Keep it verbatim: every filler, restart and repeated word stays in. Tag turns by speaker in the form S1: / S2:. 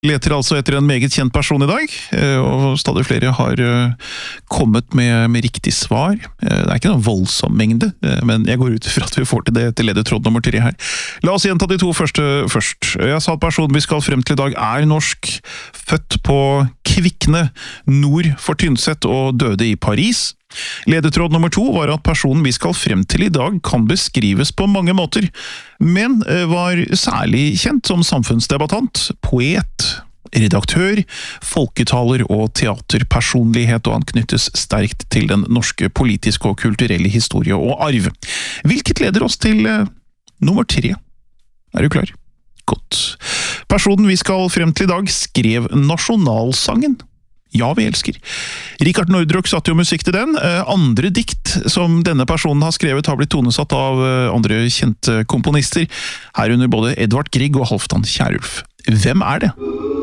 S1: Leter altså etter en meget kjent person i dag, og stadig flere har kommet med, med riktig svar. Det er ikke noen voldsom mengde, men jeg går ut fra at vi får til det til ledetråd nummer tre her. La oss gjenta de to første først. Jeg sa at personen vi skal frem til i dag er norsk, født på Kvikne, nord for Tynset og døde i Paris. Ledetråd nummer to var at personen vi skal frem til i dag kan beskrives på mange måter, men var særlig kjent som samfunnsdebattant, poet, redaktør, folketaler og teaterpersonlighet, og han knyttes sterkt til den norske politiske og kulturelle historie og arv. Hvilket leder oss til eh, nummer tre. Er du klar? Godt. Personen vi skal frem til i dag skrev nasjonalsangen. Ja, vi elsker. Richard Nordraak satte jo musikk til den. Andre dikt som denne personen har skrevet har blitt tonesatt av andre kjente komponister, herunder både Edvard Grieg og Halvdan Kjærulf. Hvem er det?